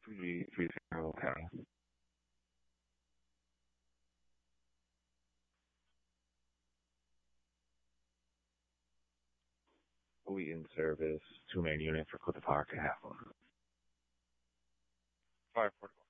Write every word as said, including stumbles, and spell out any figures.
three three zero County. We in service, two main units for Clifton Park and half one. five forty-one.